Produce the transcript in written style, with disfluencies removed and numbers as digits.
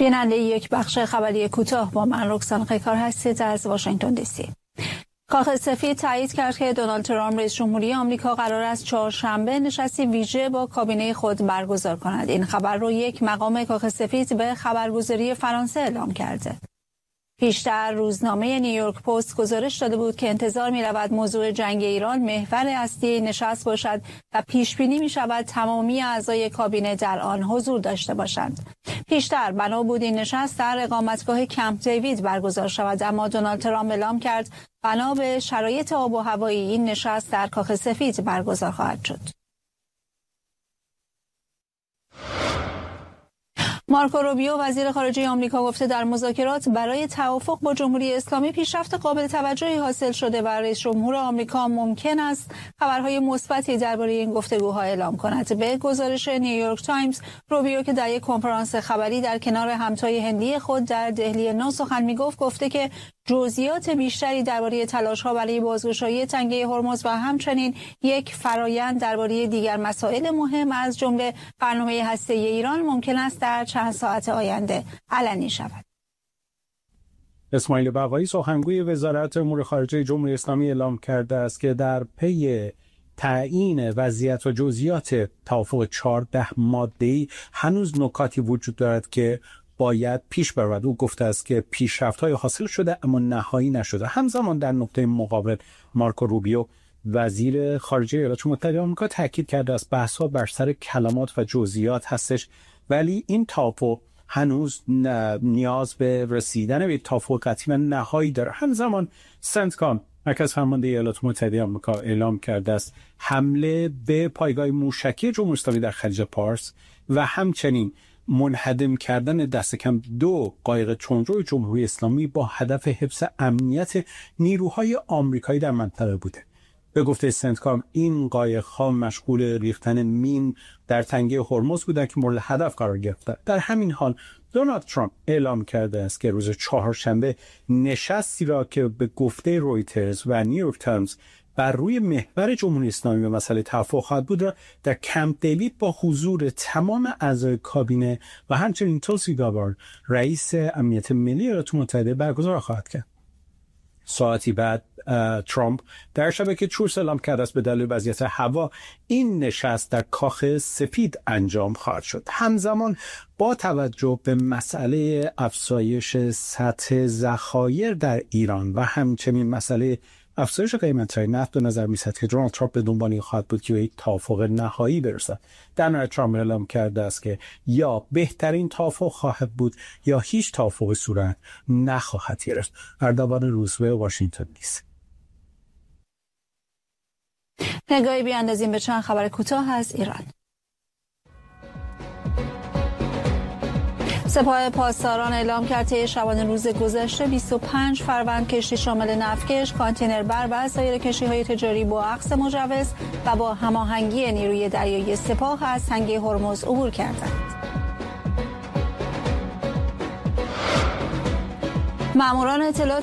بیننده یک بخش خبری کوتاه با من رکسان قیکار هستید از واشنگتن دی سی. کاخ سفید تایید کرد که دونالد ترامپ رئیس جمهوری آمریکا قرار است چهارشنبه نشستی ویژه با کابینه خود برگزار کند. این خبر رو یک مقام کاخ سفید به خبرگزاری فرانسه اعلام کرده. پیشتر روزنامه نیویورک پست گزارش داده بود که انتظار می رود موضوع جنگ ایران محور اصلی نشست باشد و پیش بینی می شود تمامی اعضای کابینه در آن حضور داشته باشند. پیشتر بنا بود این نشست در اقامتگاه کمپ دیوید برگزار شود، اما دونالد ترامپ اعلام کرد بنا به شرایط آب و هوایی این نشست در کاخ سفید برگزار خواهد شد. مارکو روبیو وزیر خارجه آمریکا گفته در مذاکرات برای توافق با جمهوری اسلامی پیشرفت قابل توجهی حاصل شده و رئیس جمهور آمریکا ممکن است خبرهای مثبتی درباره این گفتگوها اعلام کند. به گزارش نیویورک تایمز، روبیو که در یک کنفرانس خبری در کنار همتای هندی خود در دهلی نو سخن میگفت، گفته که جزئیات بیشتری درباره تلاش‌ها برای بازگشایی تنگه هرمز و همچنین یک فرایند درباره دیگر مسائل مهم از جمله برنامه هسته‌ای ایران ممکن است در چند ساعت آینده علنی شود. اسماعیل بقایی سخنگوی وزارت امور خارجه جمهوری اسلامی اعلام کرده است که در پی تعیین وضعیت و جزئیات توافق 14 ماده‌ای هنوز نکاتی وجود دارد که باید پیش برود. او گفته است که پیشرفت‌های حاصل شده اما نهایی نشده. همزمان در نقطه مقابل مارکو روبیو وزیر خارجه ایالات متحده آمریکا تاکید کرده است بحث‌ها بر سر کلمات و جزئیات هستش، ولی این توافق هنوز نیاز به رسیدن به توافق قطعی و نهایی داره. همزمان سنتکام مرکز فرمانده ایالات متحده آمریکا اعلام کرده است حمله به پایگاه موشکی جمهوری اسلامی در خلیج پارس و همچنین منهدم کردن دست کم 2 قایق تندرو جمهوری اسلامی با هدف حفظ امنیت نیروهای آمریکایی در منطقه بوده. به گفته سنتکام این قایق‌ها مشغول ریختن مین در تنگه هرمز بودند که مورد هدف قرار گرفتند. در همین حال دونالد ترامپ اعلام کرده است که روز چهارشنبه نشستی را که به گفته رویترز و نیویورک تایمز بر روی محور جمهوری اسلامی به مسئله توافق خواهد بود را در کمپ دیوید با حضور تمام اعضای کابینه و همچنین توسی گابارد رئیس امنیت ملی ایالات متحده برگزار خواهد کرد. ساعتی بعد ترامپ در شبکه تروث اعلام کرده است به دلیل وضعیت هوا این نشست در کاخ سفید انجام خواهد شد. همزمان با توجه به مسئله افزایش سطح ذخایر در ایران و همچنین مسئله افزایش قیمت‌های نفت به نظر می‌رسد که دونالد ترامپ به دنبال خواهد بود که یک توافق نهایی برسد. در نهایت ترامپ اعلام کرده است که یا بهترین توافق خواهد بود یا هیچ توافقی صورت نخواهد گرفت. اردوان روزبه، واشنگتن دی سی. نگاهی بیاندازیم به چند خبر کوتاه از ایران. سپاه پاسداران اعلام کرد طی شبانه روز گذشته 25 فروند کشتی شامل نفتکش، کانتینربر و سایر کشتی‌های تجاری با اخذ مجوز و با هماهنگی نیروی دریایی سپاه از تنگه هرمز عبور کردند. ماموران اطلاعات